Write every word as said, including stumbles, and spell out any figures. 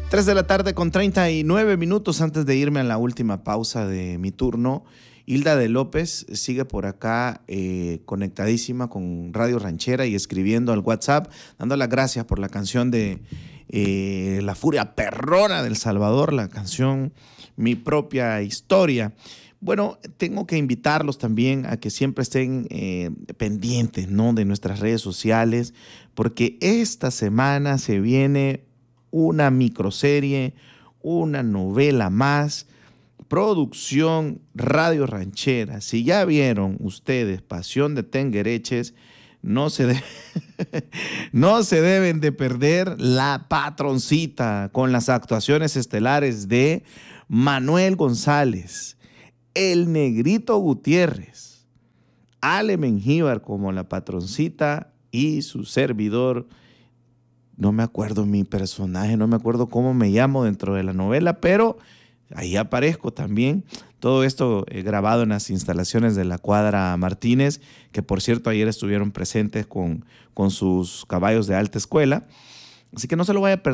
tres de la tarde con treinta y nueve minutos antes de irme a la última pausa de mi turno. Hilda de López sigue por acá eh, conectadísima con Radio Ranchera y escribiendo al WhatsApp, dando las gracias por la canción de eh, La Furia Perrona del Salvador, la canción Mi Propia Historia. Bueno, tengo que invitarlos también a que siempre estén eh, pendientes, ¿no?, de nuestras redes sociales, porque esta semana se viene una microserie, una novela más, producción Radio Ranchera. Si ya vieron ustedes Pasión de Tenguereches, no se, de no se deben de perder La Patroncita, con las actuaciones estelares de Manuel González, El Negrito Gutiérrez, Ale Mengíbar como la Patroncita y su servidor. No me acuerdo mi personaje, no me acuerdo cómo me llamo dentro de la novela, pero ahí aparezco también. Todo esto eh, grabado en las instalaciones de la Cuadra Martínez, que por cierto ayer estuvieron presentes con, con sus caballos de alta escuela. Así que no se lo vaya a perder.